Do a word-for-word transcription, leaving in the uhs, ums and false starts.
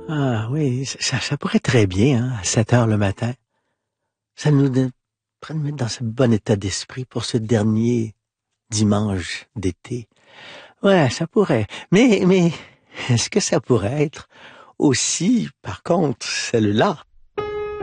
Ah oui, ça, ça pourrait très bien, hein, à sept heures le matin. Ça nous donne- pourrait nous mettre dans ce bon état d'esprit pour ce dernier dimanche d'été. Ouais, ça pourrait. Mais, mais, est-ce que ça pourrait être aussi, par contre, celle-là?